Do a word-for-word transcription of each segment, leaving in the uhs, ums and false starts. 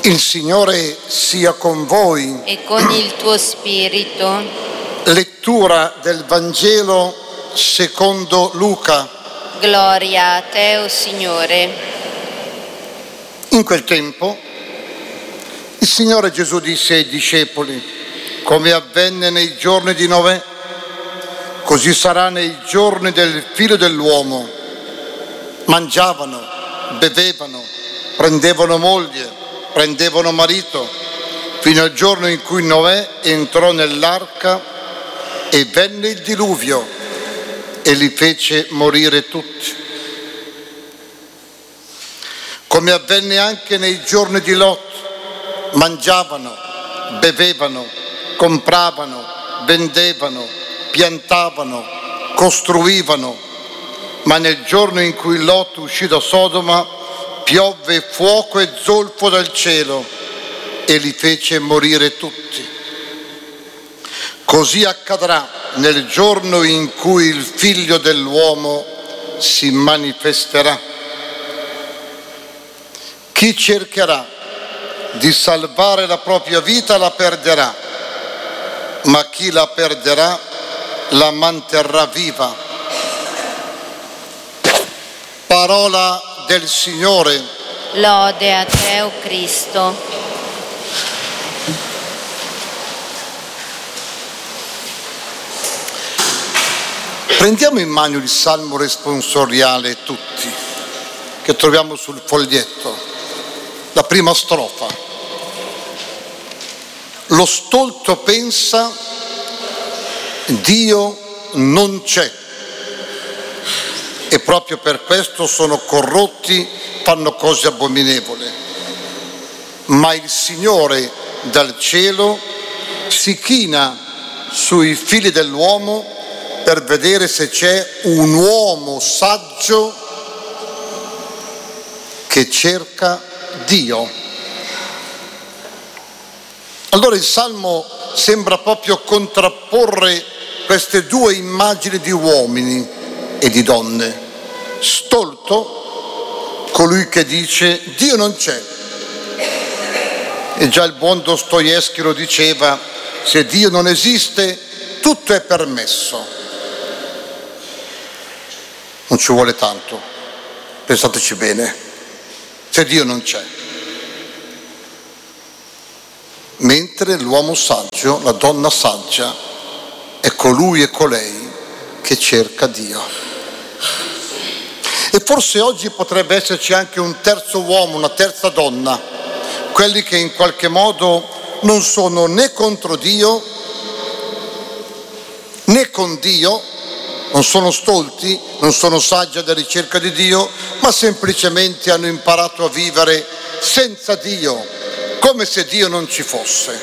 Il Signore sia con voi. E con il tuo spirito. Lettura del Vangelo secondo Luca. Gloria a te, o Signore. In quel tempo il Signore Gesù disse ai discepoli: come avvenne nei giorni di Noè, così sarà nei giorni del Figlio dell'uomo. Mangiavano, bevevano, prendevano moglie, prendevano marito, fino al giorno in cui Noè entrò nell'arca e venne il diluvio e li fece morire tutti. Come avvenne anche nei giorni di Lot, mangiavano, bevevano, compravano, vendevano, piantavano, costruivano, ma nel giorno in cui Lot uscì da Sodoma piovve fuoco e zolfo dal cielo e li fece morire tutti. Così accadrà nel giorno in cui il Figlio dell'uomo si manifesterà. Chi cercherà di salvare la propria vita la perderà, ma chi la perderà la manterrà viva. Parola del Signore. Lode a te, o Cristo. Prendiamo in mano il salmo responsoriale tutti, che troviamo sul foglietto, la prima strofa. Lo stolto pensa, Dio non c'è. E proprio per questo sono corrotti, fanno cose abominevoli. Ma il Signore dal cielo si china sui figli dell'uomo per vedere se c'è un uomo saggio che cerca Dio. Allora il Salmo sembra proprio contrapporre queste due immagini di uomini e di donne. Stolto, colui che dice Dio non c'è. E già il buon Dostoevskij lo diceva: se Dio non esiste, tutto è permesso. Non ci vuole tanto, pensateci bene, se Dio non c'è. Mentre l'uomo saggio, la donna saggia, è colui e colei che cerca Dio. E forse oggi potrebbe esserci anche un terzo uomo, una terza donna, quelli che in qualche modo non sono né contro Dio né con Dio, non sono stolti, non sono saggi alla ricerca di Dio, ma semplicemente hanno imparato a vivere senza Dio, come se Dio non ci fosse.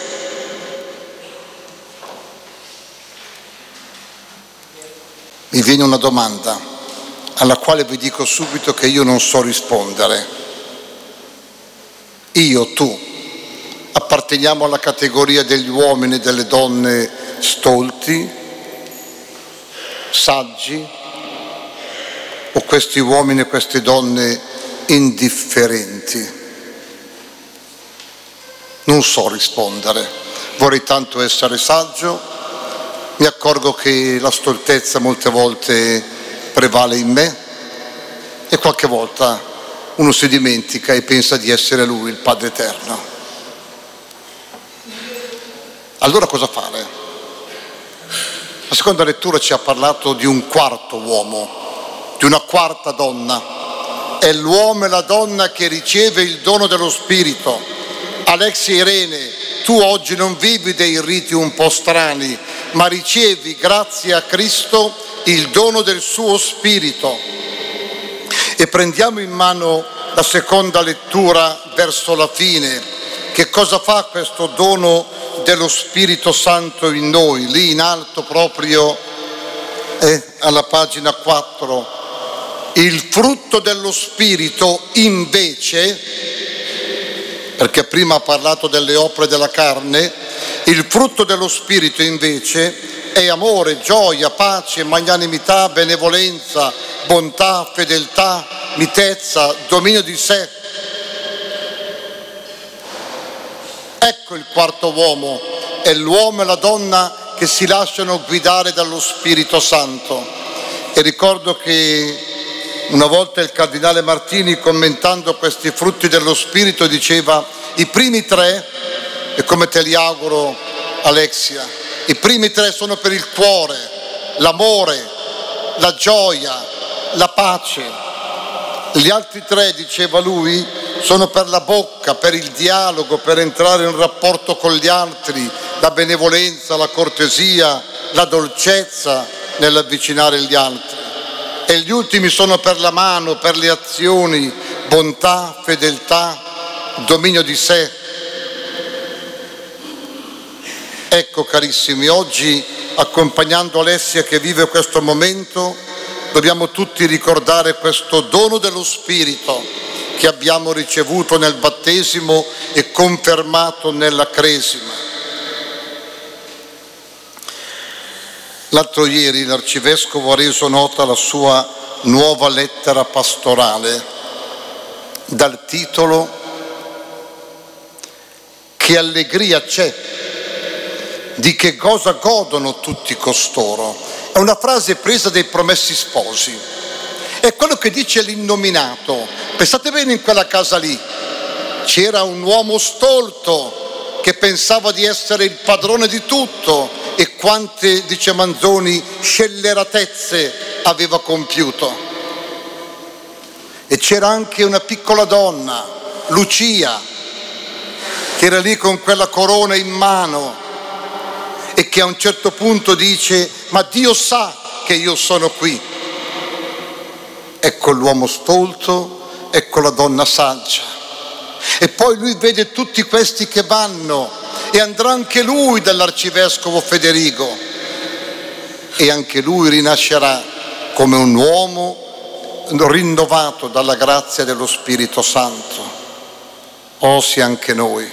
Mi viene una domanda alla quale vi dico subito che io non so rispondere. Io, tu, apparteniamo alla categoria degli uomini e delle donne stolti, saggi, o questi uomini e queste donne indifferenti? Non so rispondere. Vorrei tanto essere saggio, mi accorgo che la stoltezza molte volte prevale in me e qualche volta uno si dimentica e pensa di essere lui il Padre Eterno. Allora cosa fare? La seconda lettura ci ha parlato di un quarto uomo, di una quarta donna. È l'uomo e la donna che riceve il dono dello Spirito. Alexia Irene, tu oggi non vivi dei riti un po' strani, ma ricevi, grazie a Cristo, il dono del suo Spirito. E prendiamo in mano la seconda lettura verso la fine. Che cosa fa questo dono dello Spirito Santo in noi? Lì in alto proprio eh, alla pagina quattro. Il frutto dello Spirito invece, perché prima ha parlato delle opere della carne, il frutto dello Spirito invece è amore, gioia, pace, magnanimità, benevolenza, bontà, fedeltà, mitezza, dominio di sé. Ecco il quarto uomo, è l'uomo e la donna che si lasciano guidare dallo Spirito Santo. E ricordo che una volta il cardinale Martini, commentando questi frutti dello Spirito, diceva: i primi tre, e come te li auguro Alexia, i primi tre sono per il cuore, l'amore, la gioia, la pace. Gli altri tre, diceva lui, sono per la bocca, per il dialogo, per entrare in un rapporto con gli altri, la benevolenza, la cortesia, la dolcezza nell'avvicinare gli altri. E gli ultimi sono per la mano, per le azioni, bontà, fedeltà, dominio di sé. Ecco, carissimi, oggi, accompagnando Alessia che vive questo momento, dobbiamo tutti ricordare questo dono dello Spirito che abbiamo ricevuto nel battesimo e confermato nella cresima. L'altro ieri l'Arcivescovo ha reso nota la sua nuova lettera pastorale dal titolo "Che allegria c'è, di che cosa godono tutti costoro". È una frase presa dai Promessi Sposi. È quello che dice l'innominato. Pensate bene, in quella casa lì c'era un uomo stolto che pensava di essere il padrone di tutto, e quante, dice Manzoni, scelleratezze aveva compiuto. E c'era anche una piccola donna, Lucia, che era lì con quella corona in mano e che a un certo punto dice: ma Dio sa che io sono qui. Ecco l'uomo stolto, ecco la donna saggia. E poi lui vede tutti questi che vanno, e andrà anche lui dall'Arcivescovo Federigo, e anche lui rinascerà come un uomo rinnovato dalla grazia dello Spirito Santo. Oh, se anche noi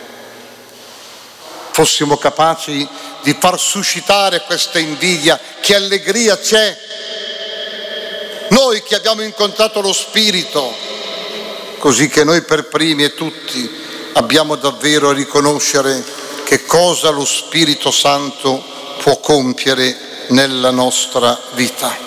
fossimo capaci di far suscitare questa invidia, che allegria c'è. Noi che abbiamo incontrato lo Spirito, così che noi per primi e tutti abbiamo davvero a riconoscere che cosa lo Spirito Santo può compiere nella nostra vita.